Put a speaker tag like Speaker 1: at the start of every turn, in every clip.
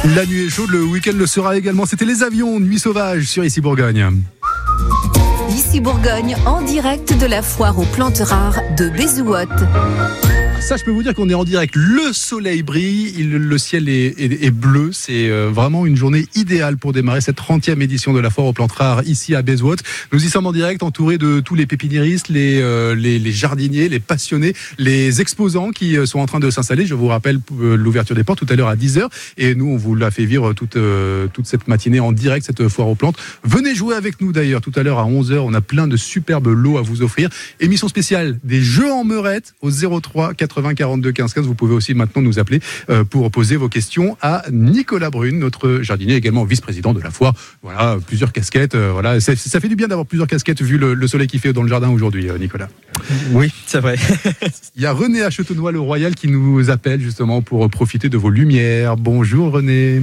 Speaker 1: La nuit est chaude, le week-end le sera également. C'était Les Avions, Nuit Sauvage sur Ici Bourgogne.
Speaker 2: Ici Bourgogne, en direct de la foire aux plantes rares de Bézouot.
Speaker 1: Ça, je peux vous dire qu'on est en direct. Le soleil brille, le ciel est bleu. C'est vraiment une journée idéale pour démarrer cette 30e édition de la foire aux plantes rares ici à Bézouot. Nous y sommes en direct, entourés de tous les pépiniéristes, les jardiniers, les passionnés, les exposants qui sont en train de s'installer. Je vous rappelle l'ouverture des portes tout à l'heure à 10h. Et nous, on vous l'a fait vivre toute cette matinée en direct, cette foire aux plantes. Venez jouer avec nous d'ailleurs tout à l'heure à 11h. On a plein de superbes lots à vous offrir. Émission spéciale des jeux en meurette au 03 80 42 15 15. Vous pouvez aussi maintenant nous appeler pour poser vos questions à Nicolas Brune, notre jardinier, également vice-président de la foire. Voilà, plusieurs casquettes. Voilà, ça fait du bien d'avoir plusieurs casquettes vu le soleil qu'il fait dans le jardin aujourd'hui, Nicolas.
Speaker 3: Oui, c'est vrai.
Speaker 1: Il y a René à Châtenois-le-Royal qui nous appelle justement pour profiter de vos lumières. Bonjour René.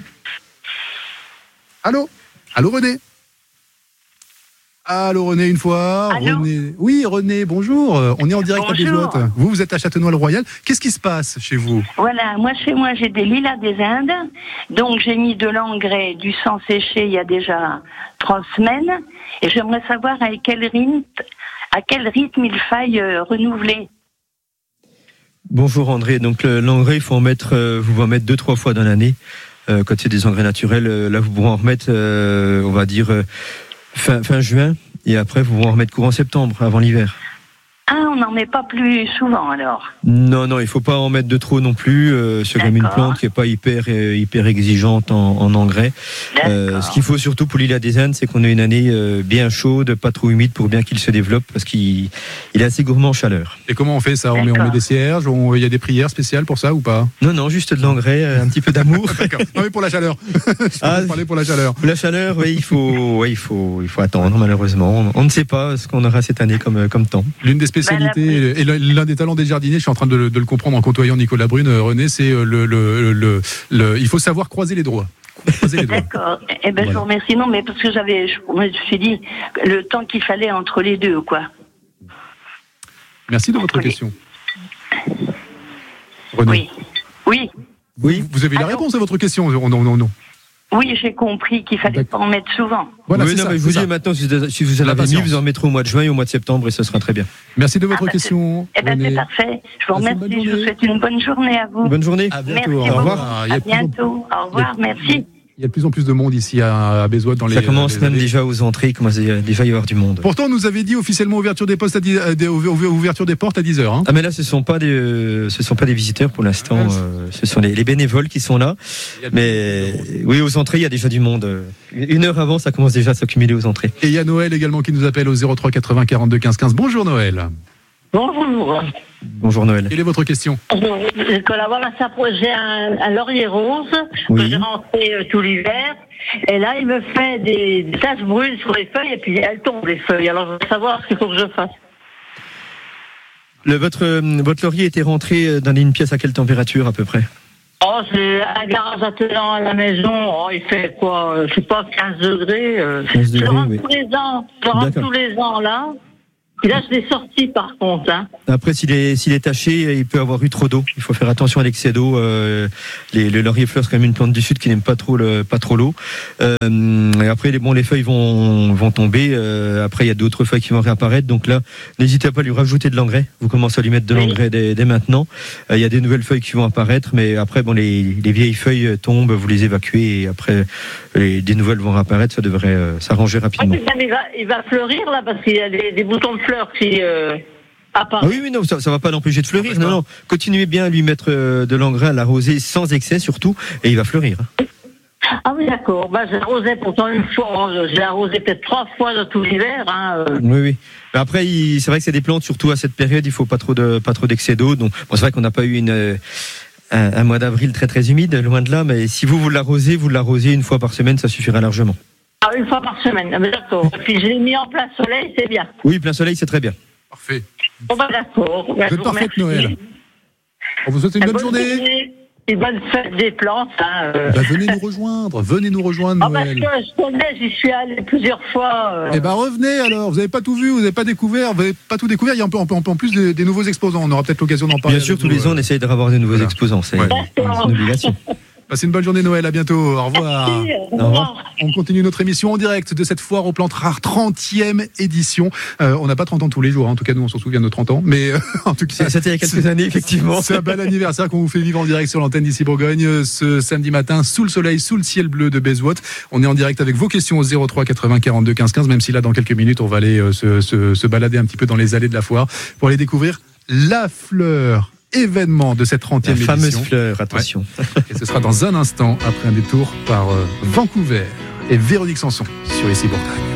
Speaker 1: Allô René. Allô René, une fois.
Speaker 4: Allô
Speaker 1: René. Oui René, bonjour. On est en direct à Bézouot. Vous êtes à Châtenois-le-Royal. Qu'est-ce qui se passe chez vous?
Speaker 4: Voilà, moi chez moi j'ai des lilas des Indes, donc j'ai mis de l'engrais, du sang séché il y a déjà 3 semaines, et j'aimerais savoir à quel rythme il faille renouveler.
Speaker 3: Bonjour André, donc l'engrais il faut en mettre, vous en mettre 2-3 fois dans l'année. Quand c'est des engrais naturels, là vous pourrez en remettre, on va dire fin juin, et après vous pourrez en remettre courant septembre, avant l'hiver.
Speaker 4: Ah, on n'en met pas plus souvent alors?
Speaker 3: Non, il faut pas en mettre de trop non plus. C'est comme une plante qui est pas hyper exigeante en engrais. Ce qu'il faut surtout pour l'île des Indes, c'est qu'on ait une année bien chaude, pas trop humide pour bien qu'il se développe, parce qu'il est assez gourmand en chaleur.
Speaker 1: Et comment on fait ça? On met des cierges, il y a des prières spéciales pour ça ou pas?
Speaker 3: Non, juste de l'engrais, un petit peu d'amour.
Speaker 1: D'accord. Non mais pour la chaleur. Je parlais pour la chaleur.
Speaker 3: La chaleur, oui, il faut attendre malheureusement. On ne sait pas ce qu'on aura cette année comme temps.
Speaker 1: L'une des spécialités et l'un des talents des jardiniers, je suis en train de le comprendre en côtoyant Nicolas Brune, René, c'est il faut savoir croiser les doigts.
Speaker 4: D'accord. Eh ben, voilà. Je vous remercie. Non, mais parce que je me suis dit le temps qu'il fallait entre les deux, quoi.
Speaker 1: Merci de votre question. René.
Speaker 4: Oui.
Speaker 1: Vous avez la réponse à votre question? Non.
Speaker 4: Oui, j'ai compris qu'il fallait pas en mettre souvent.
Speaker 1: Voilà,
Speaker 3: mais je vous dis maintenant, si vous en avez mis, vous en mettrez au mois de juin et au mois de septembre et ce sera très bien.
Speaker 1: Merci de votre question.
Speaker 4: C'est parfait. Je vous remercie. Je vous souhaite une bonne journée à vous.
Speaker 3: Bonne journée.
Speaker 1: À bientôt.
Speaker 4: Merci.
Speaker 1: Au revoir.
Speaker 4: À bientôt. Au revoir. Merci.
Speaker 1: Il y a de plus en plus de monde ici à Bézouot dans les.
Speaker 3: Ça commence même déjà aux entrées, il commence déjà à y avoir du monde.
Speaker 1: Pourtant, on nous avait dit officiellement ouverture des portes à 10h. Hein.
Speaker 3: Ah mais là, ce sont pas des visiteurs pour l'instant. Ce sont les bénévoles qui sont là. Mais oui, aux entrées, il y a déjà du monde. 1 heure avant, ça commence déjà à s'accumuler aux entrées.
Speaker 1: Et il y a Noël également qui nous appelle au 03 80 42 15 15. Bonjour Noël.
Speaker 3: Bonjour Noël.
Speaker 1: Quelle est votre question?
Speaker 5: J'ai un laurier rose que j'ai rentré tout l'hiver, et là il me fait des taches brunes sur les feuilles et puis elles tombent les feuilles. Alors je veux savoir ce qu'il faut que je fasse.
Speaker 3: Votre laurier était rentré dans une pièce à quelle température à peu près?
Speaker 5: C'est un garage attenant à la maison. Il fait quoi? Je sais pas, 15 degrés.
Speaker 3: 15 degrés,
Speaker 5: je rentre
Speaker 3: oui.
Speaker 5: tous les ans là. Et là, je l'ai sorti par contre.
Speaker 3: Après, s'il est taché, il peut avoir eu trop d'eau. Il faut faire attention à l'excès d'eau. Le laurier fleur, c'est quand même une plante du sud qui n'aime pas trop l'eau. Et après, les feuilles vont tomber. Après, il y a d'autres feuilles qui vont réapparaître. Donc là, n'hésitez pas à lui rajouter de l'engrais. Vous commencez à lui mettre de l'engrais dès maintenant. Il y a des nouvelles feuilles qui vont apparaître, mais après, les vieilles feuilles tombent, vous les évacuez, et après, des nouvelles vont réapparaître. Ça devrait s'arranger rapidement.
Speaker 5: Il va fleurir là parce qu'il y a des boutons de fleurs qui apparaissent.
Speaker 3: Oui, non, ça va pas l'empêcher de fleurir. Non, continuez bien à lui mettre de l'engrais, à l'arroser sans excès surtout, et il va fleurir.
Speaker 5: Ah oui, d'accord. J'ai arrosé pourtant une fois. J'ai arrosé peut-être 3 fois dans tout l'hiver.
Speaker 3: Oui. Mais après, c'est vrai que c'est des plantes, surtout à cette période, il faut pas trop d'excès d'eau. Donc, c'est vrai qu'on n'a pas eu un mois d'avril très très humide, loin de là. Mais si vous l'arrosez 1 fois par semaine, ça suffira largement.
Speaker 5: 1 fois par semaine, d'accord. Puis je l'ai mis en plein soleil, c'est bien.
Speaker 3: Oui, plein soleil, c'est très bien.
Speaker 1: Parfait.
Speaker 5: D'accord.
Speaker 1: Vous êtes parfaite, Noël. On vous souhaite une bonne journée.
Speaker 5: Et bonne fête des plantes.
Speaker 1: Venez nous rejoindre, Noël.
Speaker 5: Parce que je connais, j'y suis allé plusieurs fois.
Speaker 1: Revenez alors, vous n'avez pas tout vu, vous n'avez pas découvert, vous n'avez pas tout découvert, il y a en plus des nouveaux exposants, on aura peut-être l'occasion d'en parler.
Speaker 3: Bien sûr, tous les ans, on essaye de avoir des nouveaux exposants, c'est une obligation.
Speaker 1: Passez une bonne journée Noël, à bientôt, au revoir.
Speaker 5: Merci, au revoir.
Speaker 1: On continue notre émission en direct de cette foire aux plantes rares, 30e édition. On n'a pas 30 ans tous les jours, en tout cas nous on s'en souvient de nos 30 ans, mais en tout cas...
Speaker 3: C'était il y a quelques années, effectivement.
Speaker 1: C'est un bel anniversaire qu'on vous fait vivre en direct sur l'antenne d'ici Bourgogne, ce samedi matin, sous le soleil, sous le ciel bleu de Bayswater. On est en direct avec vos questions au 03 80 42 15 15, même si là dans quelques minutes on va aller se balader un petit peu dans les allées de la foire pour aller découvrir la fleur événement de cette 30e édition.
Speaker 3: La fameuse fleur, attention.
Speaker 1: Ouais. Et ce sera dans un instant, après un détour par Vancouver et Véronique Sanson sur Ici Bourgogne.